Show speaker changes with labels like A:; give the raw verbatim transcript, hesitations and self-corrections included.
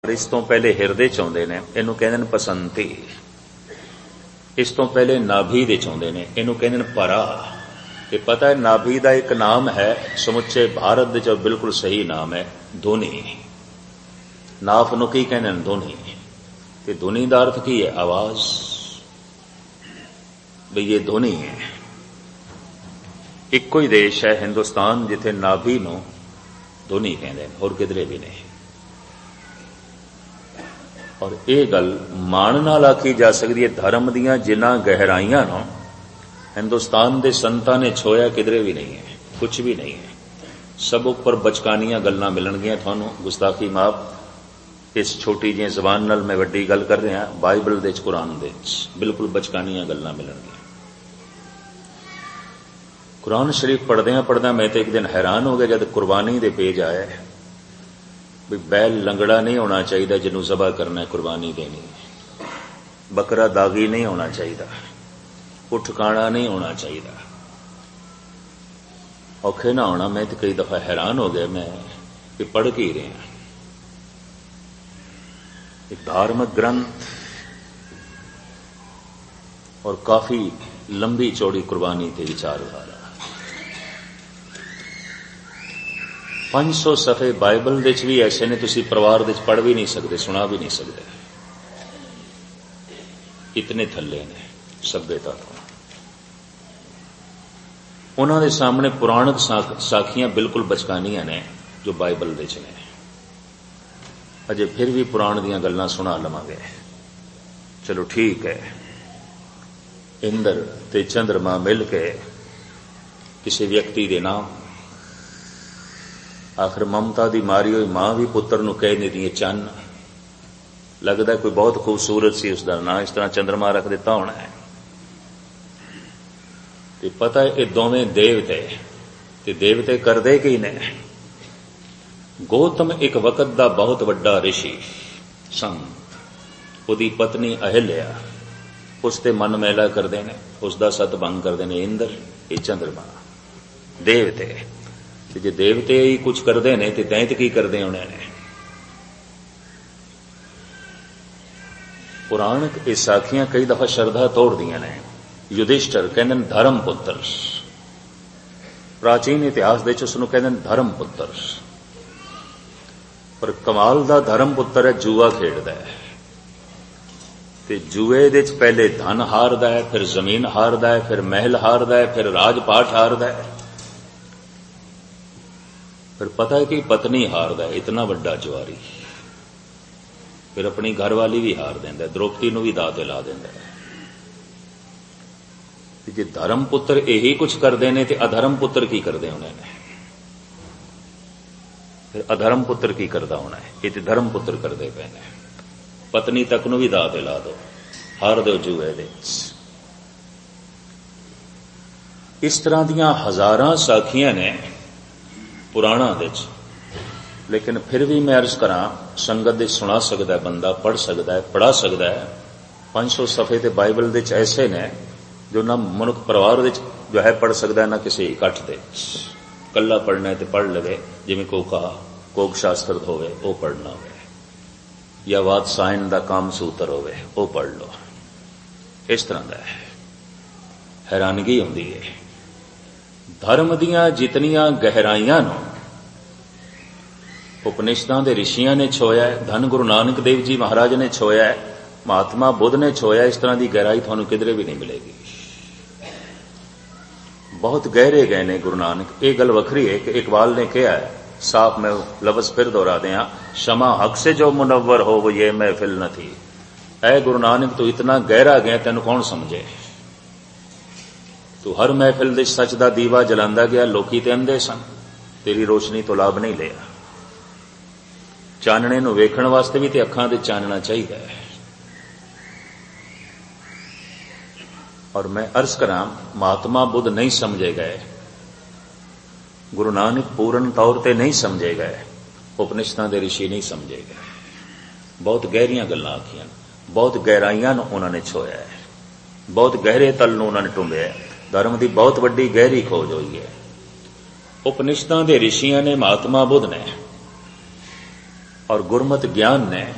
A: इस तो पहले हिरदे च आउंदे ने, इहनूं कहंदे ने पसंती। इस तो पहले नाभि दे च आउंदे ने, इहनूं कहंदे ने परा। ये पता है नाभि का एक नाम है समुचे भारत दे च बिल्कुल सही नाम है धुनी। नाफ नूं की कहंदे ने धुनी, ते धुनी दा अर्थ की है आवाज, भी ये धुनी है। इक्को ही देश है हिंदुस्तान जिथे नाभि नूं धुनी कहंदे ने, होर किधरे भी नहीं। और ये गल मान नाल आखी जा सकती है, धर्म दीयां जिन्हां गहराइयां नूं हिंदुस्तान दे संतां ने छोया किधरे भी नहीं है, कुछ भी नहीं है। सब उपर बचकानियां गल्लां मिलणगियां तुहानूं, गुस्ताखी माफ। इस छोटी जी जबान नाल मैं वड्डी गल कर रहा, बाइबल दे कुरान दे बिल्कुल बचकानियां गल्लां मिलणगियां। कुरान शरीफ पढ़दियां पढ़दियां मैं तो एक दिन हैरान हो गया जब कुर्बानी दे पेज आया भी बैल लंगड़ा नहीं होना चाहिए जिन्हों ज़बह करना है, कुर्बानी देनी। बकरा दागी नहीं होना चाहिए, उठ काणा नहीं होना चाहिए, औखे ना होना। मैं तो कई दफा हैरान हो गया, मैं कि पढ़ के ही रहा। एक धार्मिक ग्रंथ और काफी लंबी चौड़ी कुर्बानी ते विचारधारा। पांच सौ सफ़े बाइबल दे भी ऐसे ने तुसी परिवार दे पढ़ भी नहीं सकते, सुना भी नहीं सकते, इतने थल्ले ने सभ्यता तो। उन्हां दे सामने पुराणक साखियां बिल्कुल बचकानियां ने जो बाइबल दे ने। अजे फिर भी पुराण दीयां गल्लां सुना लवांगे, चलो ठीक है। इंद्र ते चंद्रमा मिल के किसी व्यक्ति दे नाम, आखिर ममता दी मारी हुई मां भी पुत्र नूं कह देती है चन्न। लगता कोई बहुत खूबसूरत सी उसका नाम, इस तरह चंद्रमा रख दिता होना है। ते पता है ये दोवें देवते, ते देवते करदे की ने। गौतम एक वक्त दा बहुत वड्डा ऋषि संत, उहदी पत्नी अहिल्या उसते मन मैला करदे ने, उसका सतभंग करदे ने। इंद्र ये चंद्रमा देवते, जे देवते ही कुछ करते ने तो दैत की करते होने ने। पुराणक ये साखियां कई दफा श्रद्धा तोड़ दियां ने। युधिष्ठिर कहते हैं धर्म पुत्र, प्राचीन इतिहास दे उसनूं कहते हैं धर्म पुत्र। पर कमाल दा धर्म पुत्र है जुआ खेडदा है, ते जुए दे पहले धन हारदा है, फिर जमीन हारदा है, फिर महल हारदा है, फिर राजपाठ हारदा है, फिर पता है कि पत्नी हारदा है, इतना बड़ा जुआरी। फिर अपनी घरवाली भी हार देंदा है, द्रौपदी नूं भी दाते ला देंदा है। जे धर्म पुत्र यही कुछ करते हैं तो अधर्म पुत्र की करते होने ने? फिर अधर्म पुत्र की करता होना है? ये तो धर्म पुत्र करते पे ने। पत्नी तक नूं भी दाते ला दो, हार दो जुए दे। इस तरह दियां हजारां साखियां ने पुराणा दे, लेकिन फिर भी मैं अर्ज करा संगत दे सुना सकता है बंदा, पढ़ सकता है, पढ़ा सकता है। पांच सौ सफ़े ते बाइबल दे ऐसे ने जो ना मनुख परिवार दे जो है पढ़ सकता है, ना किसी इकट्ठ दे। कला पढ़ना है तो पढ़ लवे, जिवें कोका कोक शास्त्र होवे वो पढ़ना होवे, या वात्सायन दा काम सूत्र होवे वो पढ़ लो। इस तरह का है। हैरानगी होंदी है धर्म दियां जितनियां गहराइयां नूं उपनिषदां दे ऋषियां ने छोया है, धन गुरु नानक देव जी महाराज ने छोया है, महात्मा बुद्ध ने छोया। इस तरह की गहराई तुहानूं किधरे भी नहीं मिलेगी। बहुत गहरे गए ने गुरु नानक। ये गल वखरी है कि इकबाल ने कहा है, साफ मैं लफ्ज फिर दोहरा दें, शमा हक से जो मुनव्वर हो वो ये महफिल न थी। ऐ गुरु नानक तू इतना गहरा गया, तेन कौन समझे? तू हर महफिल दे सच दा दीवा जलांदा गया, लोकी ते अंधे सन, तेरी रोशनी तो लाभ नहीं लिया। चानणे नूं वेखण वास्ते भी ते अखां दे चानना चाहिए है। और मैं अर्ज करा, महात्मा बुद्ध नहीं समझे गए, गुरु नानक पूर्ण तौर पर नहीं समझे गए, उपनिषदां दे ऋषि नहीं समझे गए। बहुत गहरियां गल्लां आखियां, बहुत गहराइयां उन्होंने छोया है, बहुत गहरे तल नूं उन्होंने टुंबिया है। धर्म की बहुत वड्डी गहरी खोज हुई है। उपनिषदां दे ऋषियां ने, महात्मा बुद्ध ने और गुरमत ज्ञान ने